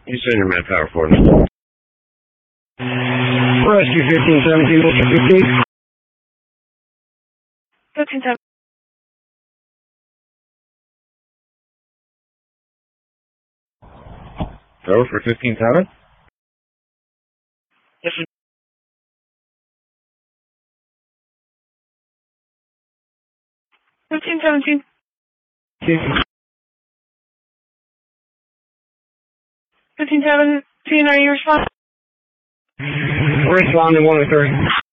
You send your man power for us. Rescue 1517, what's your 15? 1517. Power for 15-7? Yes, sir. 1517. 1517, are you responding? Responding 1 to 3.